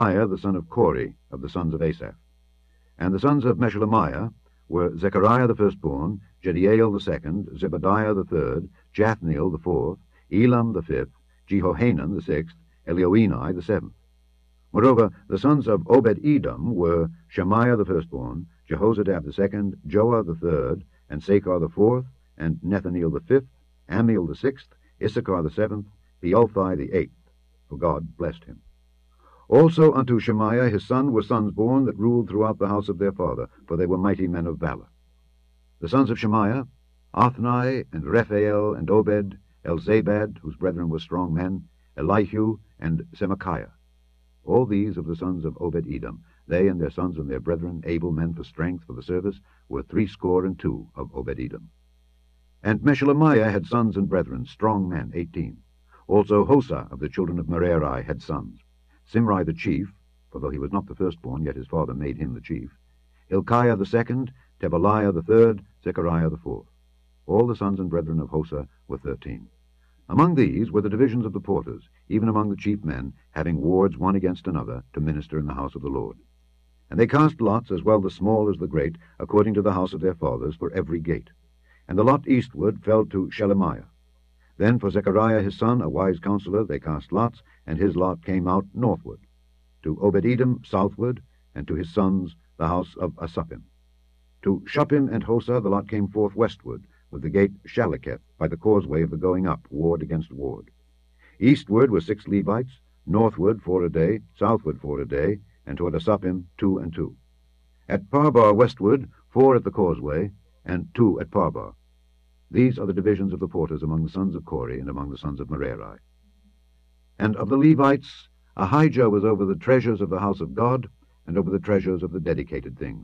Shemaiah the son of Kori of the sons of Asaph. And the sons of Meshelemiah were Zechariah the firstborn, Jediael the second, Zebadiah the third, Jathniel the fourth, Elam the fifth, Jehohanan the sixth, Elioenai the seventh. Moreover, the sons of Obed-Edom were Shemaiah the firstborn, Jehozadab the second, Joah the third, and Sakar the fourth, and Nethaneel the fifth, Amiel the sixth, Issachar the seventh, Beothai the eighth, for God blessed him. Also unto Shemaiah his son were sons born that ruled throughout the house of their father, for they were mighty men of valor. The sons of Shemaiah, Othni, and Rephael, and Obed, Elzabad, whose brethren were strong men, Elihu, and Semachiah. All these of the sons of Obed-Edom, they and their sons and their brethren, able men for strength for the service, were 62 of Obed-Edom. And Meshelemiah had sons and brethren, strong men, 18. Also Hosah of the children of Merari had sons. Simri the chief, for though he was not the firstborn, yet his father made him the chief. Hilkiah the second, Tebaliah the third, Zechariah the fourth. All the sons and brethren of Hosah were 13. Among these were the divisions of the porters, even among the chief men, having wards one against another, to minister in the house of the Lord. And they cast lots, as well the small as the great, according to the house of their fathers, for every gate. And the lot eastward fell to Shelemiah. Then for Zechariah his son, a wise counselor, they cast lots, and his lot came out northward. To Obed-Edom southward, and to his sons the house of Asapim. To Shuppim and Hosah the lot came forth westward, with the gate Shaleketh, by the causeway of the going up, ward against ward. Eastward were 6 Levites, northward 4 a day, southward 4 a day, and toward Asapim 2 and 2. At Parbar westward 4 at the causeway, and 2 at Parbar. These are the divisions of the porters among the sons of Kori and among the sons of Merari. And of the Levites, Ahijah was over the treasures of the house of God, and over the treasures of the dedicated things.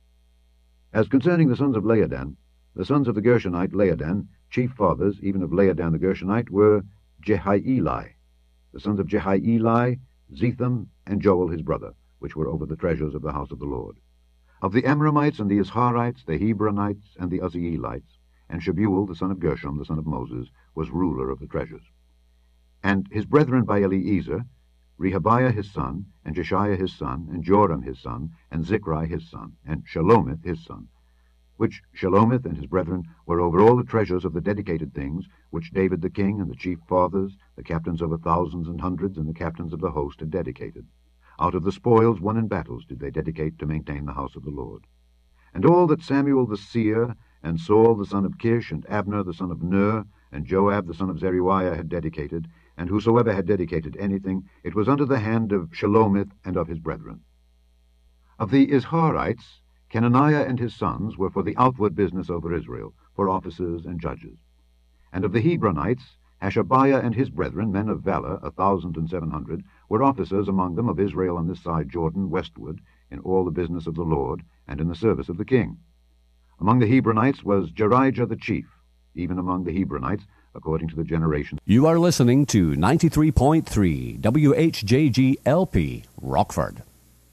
As concerning the sons of Laadan, the sons of the Gershonite Laadan, chief fathers even of Laadan the Gershonite, were Jehieli. The sons of Jehieli, Zetham, and Joel his brother, which were over the treasures of the house of the Lord. Of the Amramites and the Isharites, the Hebronites, and the Uzzielites, and Shebuel the son of Gershom, the son of Moses, was ruler of the treasures. And his brethren by Eliezer, Rehabiah his son, and Jeshiah his son, and Joram his son, and Zichri his son, and Shelomith his son, which Shelomith and his brethren were over all the treasures of the dedicated things, which David the king and the chief fathers, the captains over thousands and hundreds, and the captains of the host had dedicated. Out of the spoils won in battles did they dedicate to maintain the house of the Lord. And all that Samuel the seer, and Saul the son of Kish, and Abner the son of Ner, and Joab the son of Zeruiah had dedicated, and whosoever had dedicated anything, it was under the hand of Shelomith and of his brethren. Of the Isharites, Kenaniah and his sons were for the outward business over Israel, for officers and judges. And of the Hebronites, Hashabiah and his brethren, men of valor, 1,700, were officers among them of Israel on this side Jordan, westward, in all the business of the Lord, and in the service of the king. Among the Hebronites was Jerijah the chief, even among the Hebronites, according to the generation. You are listening to 93.3 WHJG-LP, Rockford.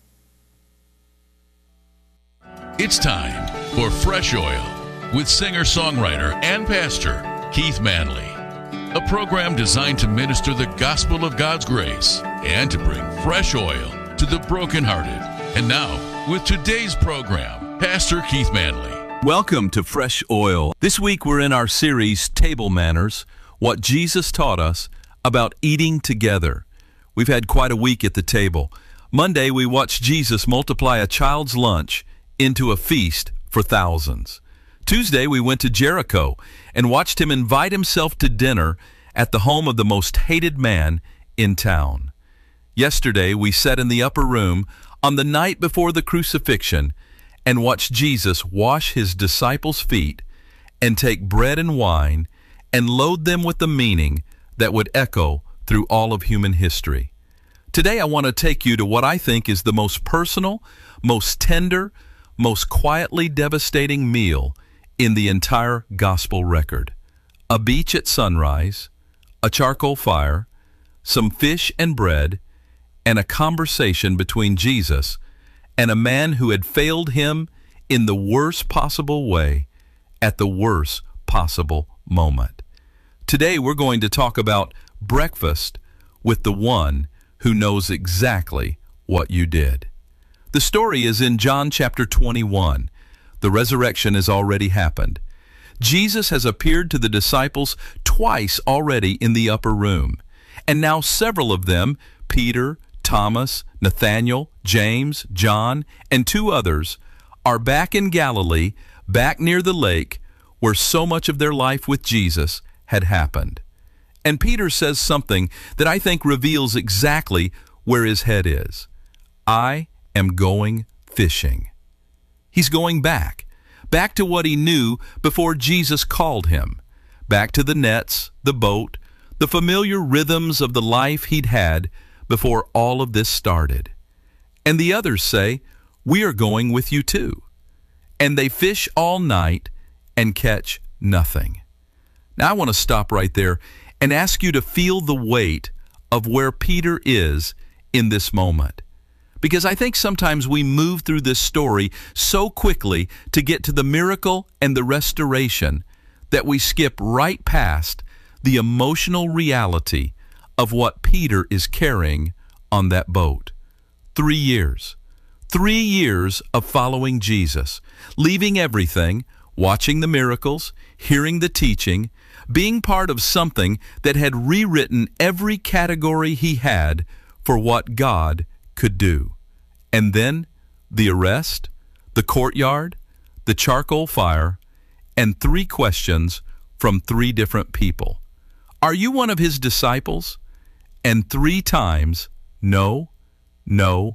It's time for Fresh Oil with singer-songwriter and pastor Keith Manley, a program designed to minister the gospel of God's grace and to bring fresh oil to the brokenhearted. And now, with today's program, Pastor Keith Manley. Welcome to Fresh Oil. This week we're in our series, Table Manners, what Jesus taught us about eating together. We've had quite a week at the table. Monday we watched Jesus multiply a child's lunch into a feast for thousands. Tuesday we went to Jericho and watched him invite himself to dinner at the home of the most hated man in town. Yesterday we sat in the upper room on the night before the crucifixion and watched Jesus wash his disciples' feet and take bread and wine and load them with the meaning that would echo through all of human history. Today I want to take you to what I think is the most personal, most tender, most quietly devastating meal in the entire gospel record. A beach at sunrise, a charcoal fire, some fish and bread, and a conversation between Jesus and a man who had failed him in the worst possible way at the worst possible moment. Today we're going to talk about breakfast with the one who knows exactly what you did. The story is in John chapter 21. The resurrection has already happened. Jesus has appeared to the disciples twice already in the upper room, and now several of them, Peter, Thomas, Nathanael, James, John, and 2 others, are back in Galilee, back near the lake, where so much of their life with Jesus had happened. And Peter says something that I think reveals exactly where his head is. I am going fishing. He's going back to what he knew before Jesus called him, back to the nets, the boat, the familiar rhythms of the life he'd had before all of this started. And the others say, we are going with you too. And they fish all night and catch nothing. Now I want to stop right there and ask you to feel the weight of where Peter is in this moment. Because I think sometimes we move through this story so quickly to get to the miracle and the restoration that we skip right past the emotional reality of what Peter is carrying on that boat. 3 years. 3 years of following Jesus, leaving everything, watching the miracles, hearing the teaching, being part of something that had rewritten every category he had for what God could do. And then the arrest, the courtyard, the charcoal fire, and 3 questions from 3 different people. Are you one of his disciples? And 3 times, no, no,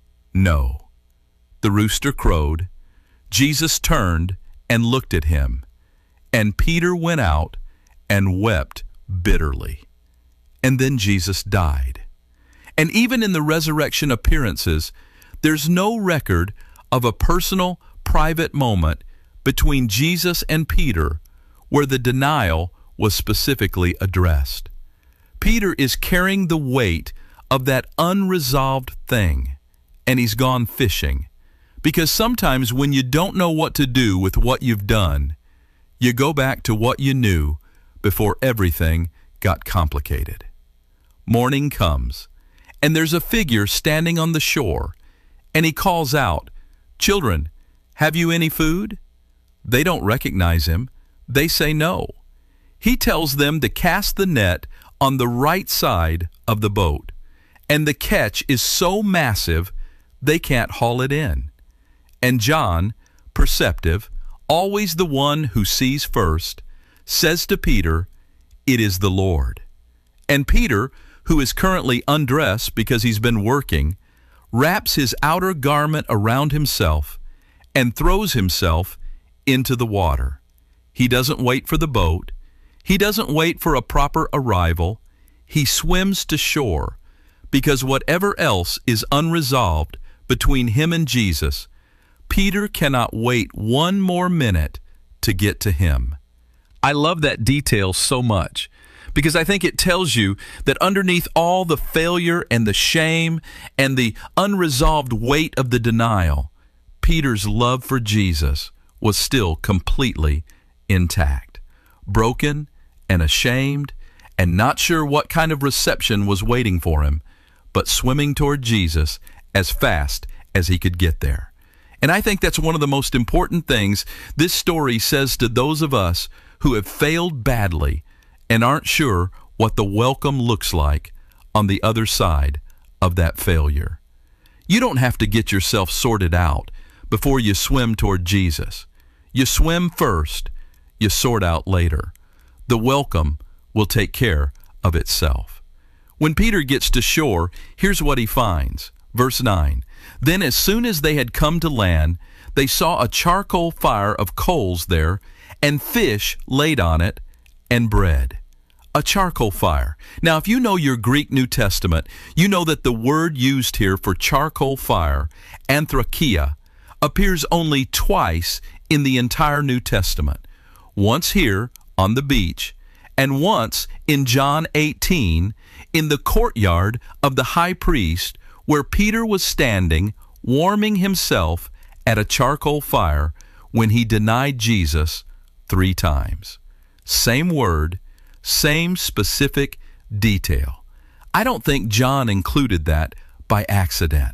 no. The rooster crowed. Jesus turned and looked at him. And Peter went out and wept bitterly. And then Jesus died. And even in the resurrection appearances, there's no record of a personal, private moment between Jesus and Peter where the denial was specifically addressed. Peter is carrying the weight of that unresolved thing, and he's gone fishing. Because sometimes when you don't know what to do with what you've done, you go back to what you knew before everything got complicated. Morning comes, and there's a figure standing on the shore, and he calls out, "Children, have you any food?" They don't recognize him. They say no. He tells them to cast the net on the right side of the boat, and the catch is so massive they can't haul it in. And John, perceptive, always the one who sees first, says to Peter, "It is the Lord." And Peter, who is currently undressed because he's been working, wraps his outer garment around himself and throws himself into the water. He doesn't wait for the boat. He doesn't wait for a proper arrival. He swims to shore because whatever else is unresolved between him and Jesus, Peter cannot wait one more minute to get to him. I love that detail so much because I think it tells you that underneath all the failure and the shame and the unresolved weight of the denial, Peter's love for Jesus was still completely intact. Broken and ashamed and not sure what kind of reception was waiting for him, but swimming toward Jesus as fast as he could get there. And I think that's one of the most important things this story says to those of us who have failed badly and aren't sure what the welcome looks like on the other side of that failure. You don't have to get yourself sorted out before you swim toward Jesus. You swim first, you sort out later. The welcome will take care of itself. When Peter gets to shore, here's what he finds. Verse 9, "Then as soon as they had come to land, they saw a charcoal fire of coals there, and fish laid on it, and bread." A charcoal fire. Now, if you know your Greek New Testament, you know that the word used here for charcoal fire, anthrakia, appears only twice in the entire New Testament. Once here on the beach, and once in John 18 in the courtyard of the high priest, where Peter was standing, warming himself at a charcoal fire when he denied Jesus 3 times. Same word, same specific detail. I don't think John included that by accident.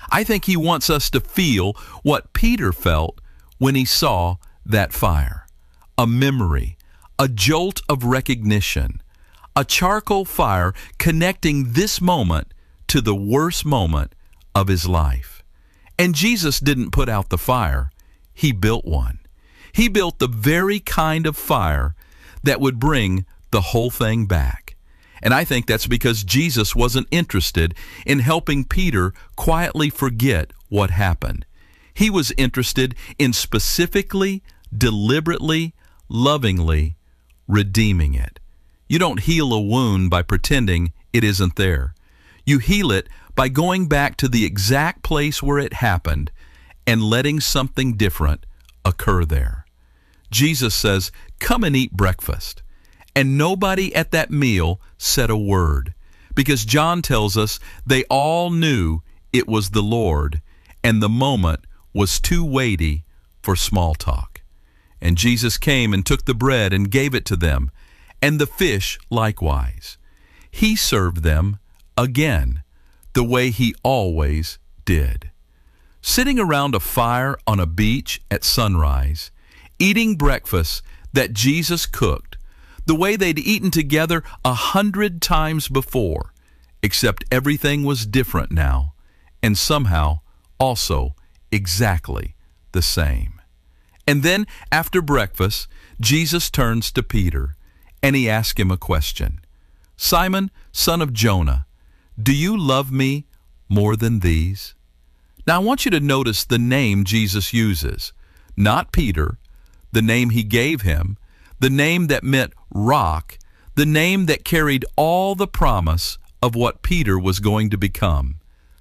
I think he wants us to feel what Peter felt when he saw that fire. A memory, a jolt of recognition, a charcoal fire connecting this moment to the worst moment of his life. And Jesus didn't put out the fire. He built one. He built the very kind of fire that would bring the whole thing back. And I think that's because Jesus wasn't interested in helping Peter quietly forget what happened. He was interested in specifically, deliberately, lovingly redeeming it. You don't heal a wound by pretending it isn't there. You heal it by going back to the exact place where it happened and letting something different occur there. Jesus says, "Come and eat breakfast." And nobody at that meal said a word, because John tells us they all knew it was the Lord, and the moment was too weighty for small talk. And Jesus came and took the bread and gave it to them, and the fish likewise. He served them again, the way he always did. Sitting around a fire on a beach at sunrise, eating breakfast that Jesus cooked, the way they'd eaten together 100 times before, except everything was different now, and somehow also exactly the same. And then, after breakfast, Jesus turns to Peter, and he asks him a question. "Simon, son of Jonah, do you love me more than these?" Now, I want you to notice the name Jesus uses. Not Peter, the name he gave him, the name that meant rock, the name that carried all the promise of what Peter was going to become.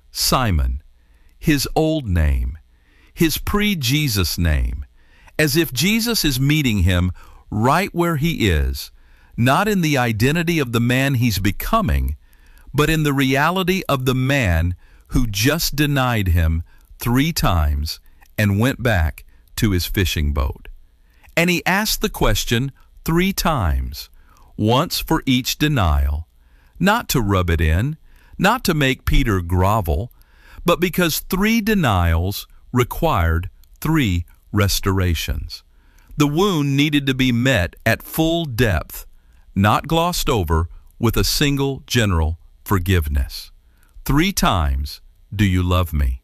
Simon, his old name, his pre-Jesus name, as if Jesus is meeting him right where he is, not in the identity of the man he's becoming, but in the reality of the man who just denied him 3 times and went back to his fishing boat. And he asked the question 3 times, once for each denial, not to rub it in, not to make Peter grovel, but because 3 denials required 3 restorations. The wound needed to be met at full depth, not glossed over with a single general forgiveness. 3 times, "Do you love me?"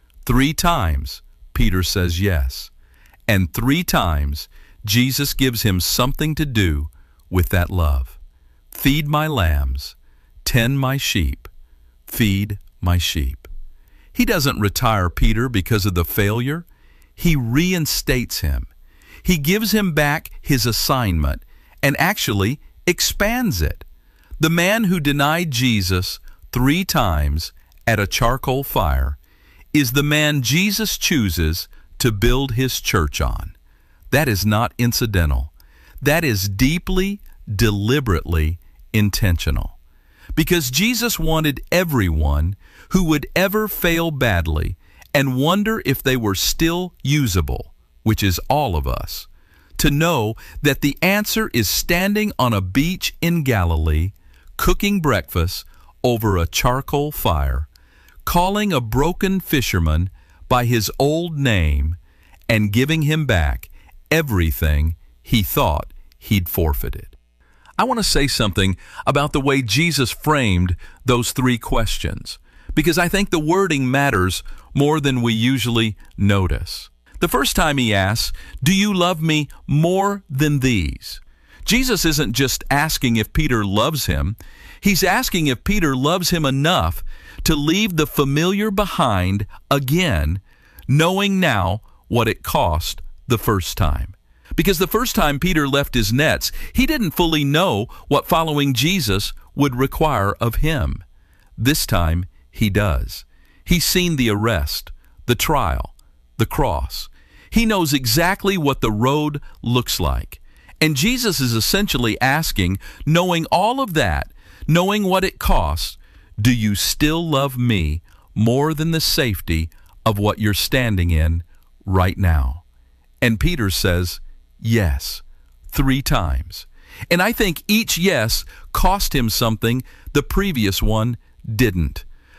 3 times, Peter says yes. And 3 times, Jesus gives him something to do with that love. Feed my lambs, tend my sheep, feed my sheep. He doesn't retire Peter because of the failure. He reinstates him. He gives him back his assignment and actually expands it. The man who denied Jesus 3 times at a charcoal fire is the man Jesus chooses to build his church on. That is not incidental. That is deeply, deliberately intentional. Because Jesus wanted everyone who would ever fail badly and wonder if they were still usable, which is all of us, to know that the answer is standing on a beach in Galilee, cooking breakfast over a charcoal fire, calling a broken fisherman by his old name, and giving him back everything he thought he'd forfeited. I want to say something about the way Jesus framed those 3 questions, because I think the wording matters more than we usually notice. The first time he asks, "Do you love me more than these?" Jesus isn't just asking if Peter loves him. He's asking if Peter loves him enough to leave the familiar behind again, knowing now what it cost the first time. Because the first time Peter left his nets, he didn't fully know what following Jesus would require of him. This time, he does. He's seen the arrest, the trial, the cross. He knows exactly what the road looks like. And Jesus is essentially asking, knowing all of that, knowing what it costs, do you still love me more than the safety of what you're standing in right now? And Peter says, yes, 3 times. And I think each yes cost him something the previous one didn't.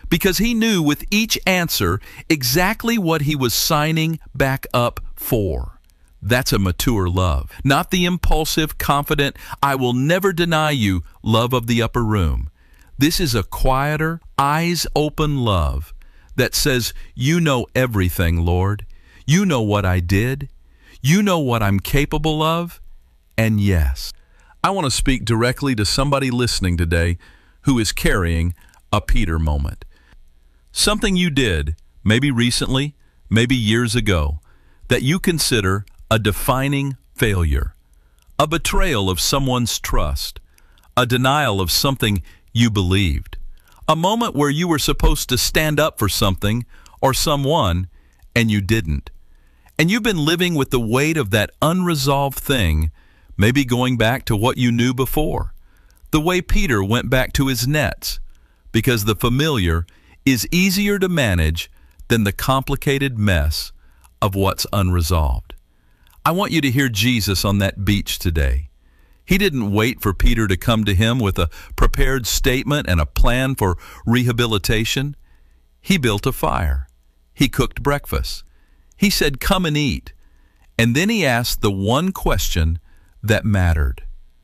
because he knew with each answer exactly what he was signing back up for. That's a mature love, not the impulsive, confident, I will never deny you love of the upper room. This is a quieter, eyes-open love that says, you know everything, Lord. You know what I did. You know what I'm capable of. And yes, I want to speak directly to somebody listening today who is carrying a Peter moment. Something you did, maybe recently, maybe years ago, that you consider a defining failure, a betrayal of someone's trust, a denial of something you believed, a moment where you were supposed to stand up for something or someone and you didn't. And you've been living with the weight of that unresolved thing, maybe going back to what you knew before, the way Peter went back to his nets, because the familiar is easier to manage than the complicated mess of what's unresolved. I want you to hear Jesus on that beach today. He didn't wait for Peter to come to him with a prepared statement and a plan for rehabilitation. He built a fire. He cooked breakfast. He said, come and eat. And then he asked the one question that mattered.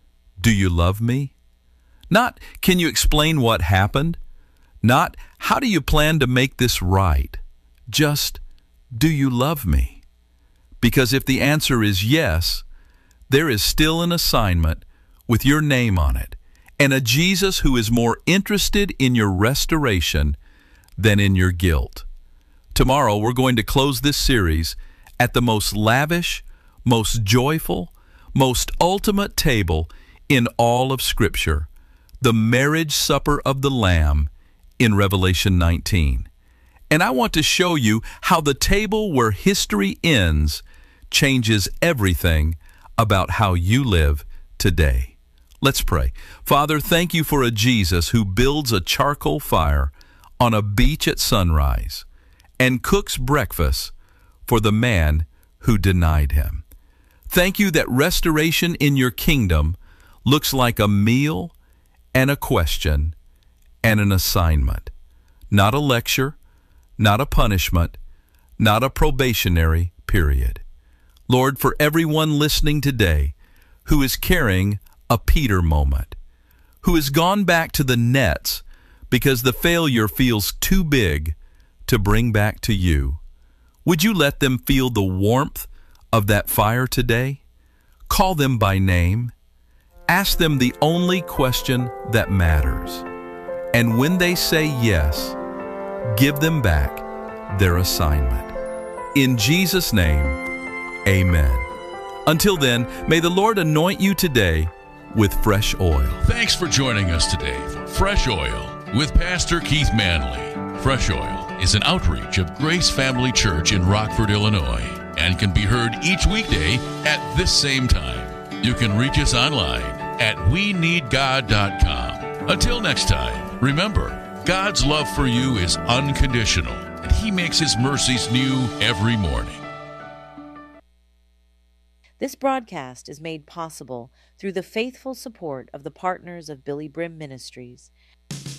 Do you love me? Not, can you explain what happened? Not, how do you plan to make this right? Just, do you love me? Because if the answer is yes, there is still an assignment with your name on it, and a Jesus who is more interested in your restoration than in your guilt. Tomorrow, we're going to close this series at the most lavish, most joyful, most ultimate table in all of Scripture, the marriage supper of the Lamb in Revelation 19. And I want to show you how the table where history ends changes everything about how you live today. Let's pray. Father, thank you for a Jesus who builds a charcoal fire on a beach at sunrise and cooks breakfast for the man who denied him. Thank you that restoration in your kingdom looks like a meal and a question and an assignment, not a lecture, not a punishment, not a probationary period. Lord, for everyone listening today who is carrying a Peter moment, who has gone back to the nets because the failure feels too big to bring back to you, would you let them feel the warmth of that fire today? Call them by name. Ask them the only question that matters. And when they say yes, give them back their assignment. In Jesus' name, amen. Until then, may the Lord anoint you today with fresh oil. Thanks for joining us today for Fresh Oil with Pastor Keith Manley. Fresh Oil is an outreach of Grace Family Church in Rockford, Illinois, and can be heard each weekday at this same time. You can reach us online at weneedgod.com. Until next time, remember, God's love for you is unconditional, and He makes His mercies new every morning. This broadcast is made possible through the faithful support of the partners of Billy Brim Ministries.